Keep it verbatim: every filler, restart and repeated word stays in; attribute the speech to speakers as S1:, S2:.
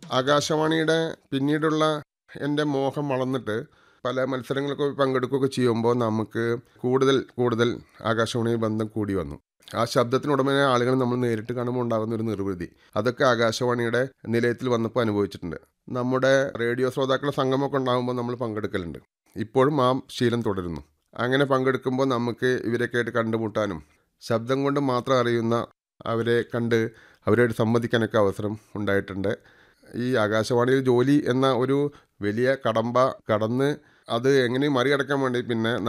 S1: ആകാശവാണിയുടെ പിന്നീടുള്ള എൻ്റെ മോഹം വളർന്നിട്ട് പല മത്സരങ്ങളൊക്കെ പങ്കെടുക്കുകയൊക്കെ ചെയ്യുമ്പോൾ നമുക്ക് കൂടുതൽ കൂടുതൽ ആകാശവാണിയിൽ ബന്ധം കൂടി വന്നു. ആ ശബ്ദത്തിനുടമയായ ആളുകൾ നമ്മൾ നേരിട്ട് കാണുമ്പോൾ ഉണ്ടാകുന്ന ഒരു നിർവൃതി, അതൊക്കെ ആകാശവാണിയുടെ നിലയത്തിൽ വന്നപ്പോൾ അനുഭവിച്ചിട്ടുണ്ട്. നമ്മുടെ റേഡിയോ ശ്രോതാക്കളുടെ സംഗമമൊക്കെ ഉണ്ടാകുമ്പോൾ നമ്മൾ പങ്കെടുക്കലുണ്ട്. ഇപ്പോഴും ആ ശീലം തുടരുന്നു. അങ്ങനെ പങ്കെടുക്കുമ്പോൾ നമുക്ക് ഇവരൊക്കെ ആയിട്ട് കണ്ടുമുട്ടാനും ശബ്ദം കൊണ്ട് മാത്രം അറിയുന്ന അവരെ കണ്ട് അവരോട് സംവദിക്കാനൊക്കെ അവസരം ഉണ്ടായിട്ടുണ്ട്. ഈ ആകാശവാണിയിൽ ജോലി എന്ന ഒരു വലിയ കടമ്പ കടന്ന് അത് എങ്ങനെ മറികടക്കാൻ വേണ്ടി പിന്നെ